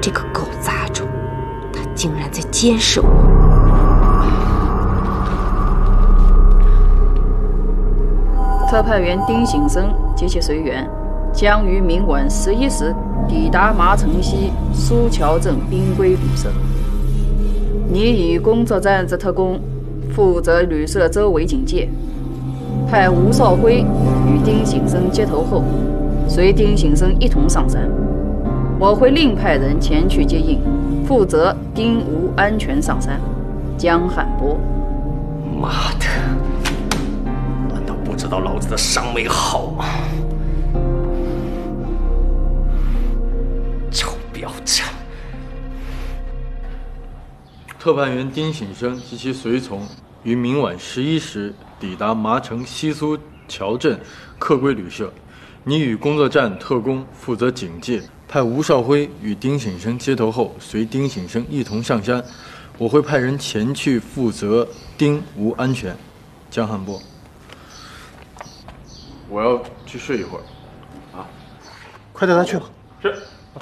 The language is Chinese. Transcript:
这个狗杂种，他竟然在监视我！ 特派员丁醒生及其随员将于明晚11时抵达麻城西苏桥镇滨归旅社。你与工作站之特工负责旅社周围警戒，派吴少辉与丁醒生接头后，随丁醒生一同上山。我会另派人前去接应，负责丁吴安全上山。江汉波。 妈的！难道不知道老子的伤没好吗？臭婊子！ 特派员丁醒生及其随从于明晚11时抵达麻城西苏桥镇客归旅社。你与工作站特工负责警戒，派吴少辉与丁醒生接头后，随丁醒生一同上山。我会派人前去负责丁吴安全。江汉波。我要去睡一会儿。 快带他去吧。 是。